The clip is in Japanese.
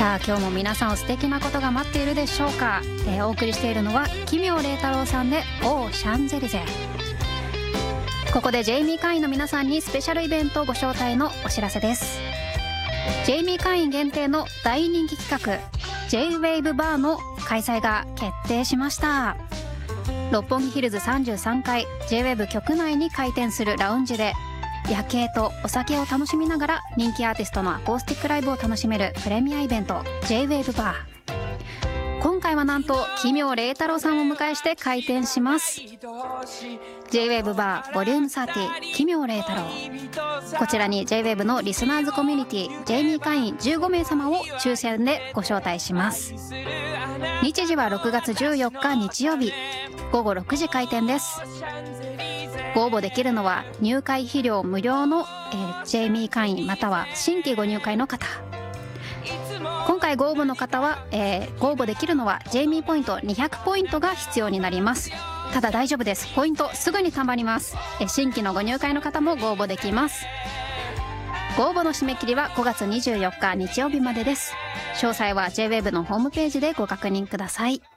さあ今日も皆さんを素敵なことが待っているでしょうか。お送りしているのは奇妙麗太郎さんでオーシャンゼリゼ。ここでジェイミー会員の皆さんにスペシャルイベントご招待のお知らせです。ジェイミー会員限定の大人気企画 J-WAVE バーの開催が決定しました。六本木ヒルズ33階 J-WAVE 局内に開店するラウンジで夜景とお酒を楽しみながら人気アーティストのアコースティックライブを楽しめるプレミアイベント J-WAVE バー。今回はなんと奇妙麗太郎さんをお迎えして開店します。 J-WAVE バーボリューム30奇妙麗太郎。こちらに J-WAVE のリスナーズコミュニティジェイミー会員15名様を抽選でご招待します。日時は6月14日日曜日午後6時開店です。ご応募できるのは入会費料無料の、ジェイミー会員または新規ご入会の方。今回ご応募の方は、ご応募できるのはジェイミーポイント200ポイントが必要になります。ただ大丈夫です、ポイントすぐに貯まります。新規のご入会の方もご応募できます。ご応募の締め切りは5月24日日曜日までです。詳細は J-WAVE のホームページでご確認ください。